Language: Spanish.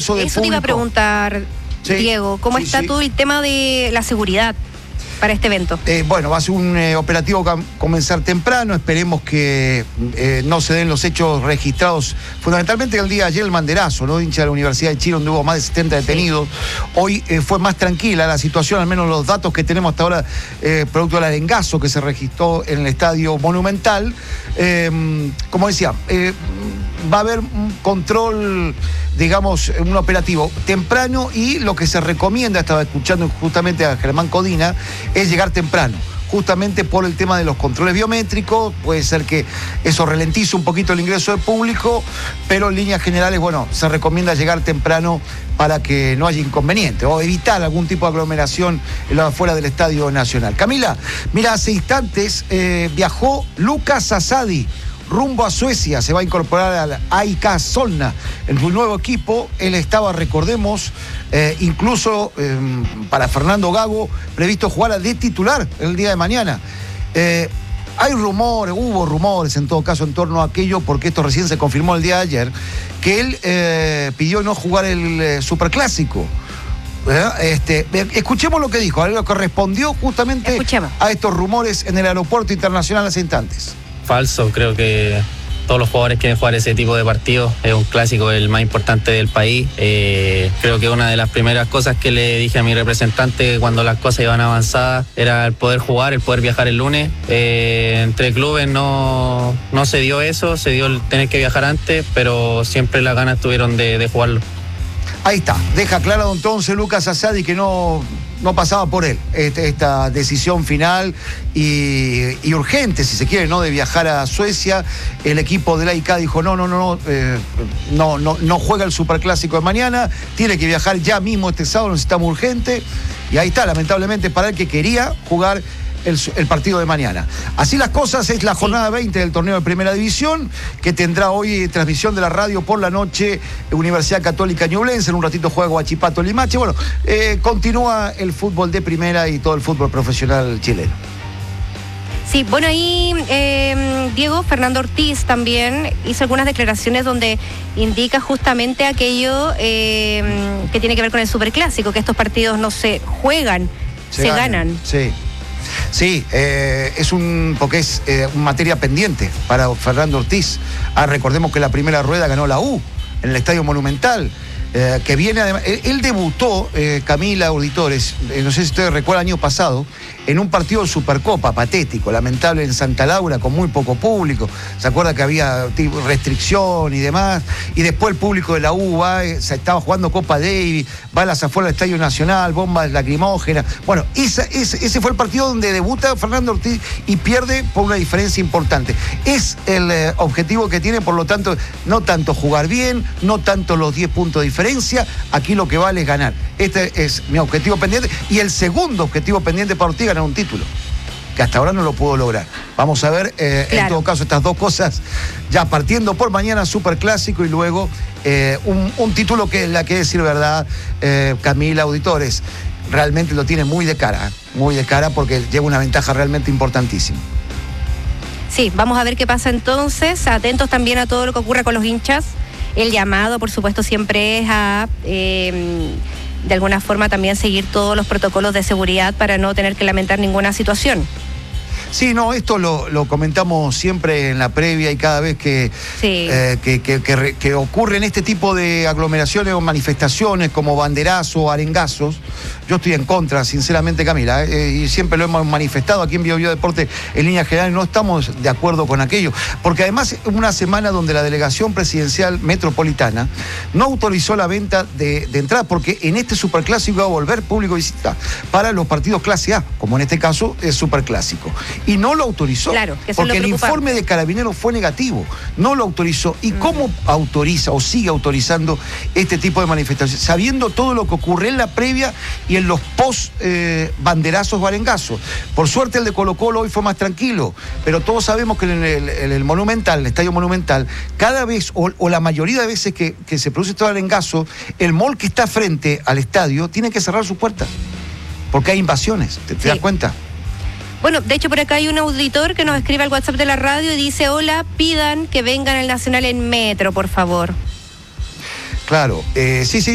exceso de Eso público. te iba a preguntar, Sí, Diego, ¿cómo está todo el tema de la seguridad para este evento? Bueno, va a ser un operativo que va a comenzar temprano. Esperemos que no se den los hechos registrados. Fundamentalmente el día de ayer el banderazo, ¿no? Hincha de la Universidad de Chile, donde hubo más de 70 detenidos. Hoy fue más tranquila la situación, al menos los datos que tenemos hasta ahora, producto del arengazo que se registró en el Estadio Monumental. Como decía, va a haber un control, digamos, un operativo temprano, y lo que se recomienda, estaba escuchando justamente a Germán Codina, es llegar temprano, justamente por el tema de los controles biométricos. Puede ser que eso ralentice un poquito el ingreso de público, pero en líneas generales, bueno, se recomienda llegar temprano para que no haya inconveniente o evitar algún tipo de aglomeración afuera del Estadio Nacional. Camila, mira, hace instantes viajó Lucas Asadi rumbo a Suecia, se va a incorporar al AIK Solna, en su nuevo equipo. Él estaba, recordemos, incluso para Fernando Gago, previsto jugar de titular el día de mañana. Hay rumores, hubo rumores en todo caso en torno a aquello, porque esto recién se confirmó el día de ayer, que él pidió no jugar el Superclásico. Escuchemos lo que dijo, a lo que respondió justamente a estos rumores en el aeropuerto internacional hace instantes. Falso, creo que todos los jugadores quieren jugar ese tipo de partidos. Es un clásico, el más importante del país. Creo que una de las primeras cosas que le dije a mi representante cuando las cosas iban avanzadas era el poder jugar, el poder viajar el lunes. Entre clubes no se dio eso, se dio el tener que viajar antes, pero siempre las ganas tuvieron de jugarlo. Ahí está, deja claro entonces Lucas Asadi que no pasaba por él esta decisión final y urgente, si se quiere, ¿no?, de viajar a Suecia. El equipo del AIK dijo no juega el Superclásico de mañana, tiene que viajar ya mismo este sábado, necesitamos urgente, y ahí está, lamentablemente para el que quería jugar el partido de mañana. Así las cosas, es la jornada 20 del torneo de Primera División, que tendrá hoy transmisión de la radio por la noche, Universidad Católica Ñublense. En un ratito juega Huachipato Limache. Bueno, continúa el fútbol de primera y todo el fútbol profesional chileno. Sí, bueno, ahí Diego, Fernando Ortiz también hizo algunas declaraciones donde indica justamente aquello que tiene que ver con el Superclásico, que estos partidos no se juegan, se ganan. Sí, es porque es una materia pendiente para Fernando Ortiz. Recordemos que la primera rueda ganó la U en el Estadio Monumental. Que viene además, él debutó, Camila, auditores, no sé si ustedes recuerdan, el año pasado, en un partido de Supercopa, patético, lamentable, en Santa Laura, con muy poco público. ¿Se acuerda que había restricción y demás? Y después el público de la U se estaba jugando Copa Davis, va a las afueras del Estadio Nacional, bombas lacrimógenas. Bueno, ese fue el partido donde debuta Fernando Ortiz y pierde por una diferencia importante. Es el objetivo que tiene, por lo tanto, no tanto jugar bien, no tanto los 10 puntos de diferencia, aquí lo que vale es ganar. Este es mi objetivo pendiente, y el segundo objetivo pendiente para Ortiz, ganar un título, que hasta ahora no lo pudo lograr. Vamos a ver, en todo caso, estas dos cosas, ya partiendo por mañana, Superclásico, y luego un título que, la que decir verdad, Camila, auditores, realmente lo tiene muy de cara, porque lleva una ventaja realmente importantísima. Sí, vamos a ver qué pasa entonces, atentos también a todo lo que ocurra con los hinchas. El llamado, por supuesto, siempre es a, de alguna forma, también seguir todos los protocolos de seguridad para no tener que lamentar ninguna situación. Sí, no, esto lo comentamos siempre en la previa, y cada vez que ocurren este tipo de aglomeraciones o manifestaciones como banderazo o arengazos, yo estoy en contra, sinceramente, Camila, y siempre lo hemos manifestado aquí en Bio Deporte, en líneas generales no estamos de acuerdo con aquello, porque además es una semana donde la Delegación Presidencial Metropolitana no autorizó la venta de entradas, porque en este Superclásico va a volver público visita para los partidos clase A, como en este caso es Superclásico. Y no lo autorizó, porque el informe de Carabineros fue negativo, no lo autorizó. ¿Y cómo autoriza o sigue autorizando este tipo de manifestaciones? Sabiendo todo lo que ocurre en la previa y en los post banderazos o arengazos. Por suerte el de Colo-Colo hoy fue más tranquilo, pero todos sabemos que en el Monumental, el Estadio Monumental, cada vez o la mayoría de veces que se produce todo arengazo, el mall que está frente al estadio tiene que cerrar sus puertas, porque hay invasiones, ¿te das cuenta? Bueno, de hecho por acá hay un auditor que nos escribe al WhatsApp de la radio y dice: hola, pidan que vengan al Nacional en metro, por favor. Claro, sí,